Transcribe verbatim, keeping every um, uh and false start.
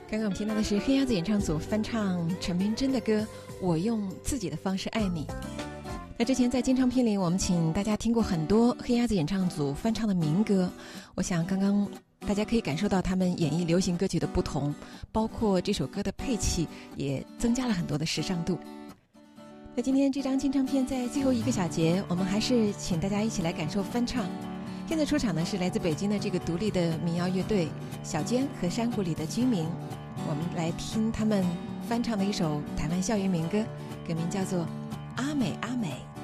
刚刚我们听到的是黑鸭子演唱组翻唱陈明真的歌《我用自己的方式爱你》。那之前在金唱片里，我们请大家听过很多黑鸭子演唱组翻唱的民歌，我想刚刚大家可以感受到他们演绎流行歌曲的不同，包括这首歌的配器也增加了很多的时尚度。那今天这张金唱片在最后一个小节，我们还是请大家一起来感受翻唱。现在出场的是来自北京的这个独立的民谣乐队小娟和山谷里的居民，我们来听他们翻唱的一首台湾校园民歌，歌名叫做《阿美阿美》。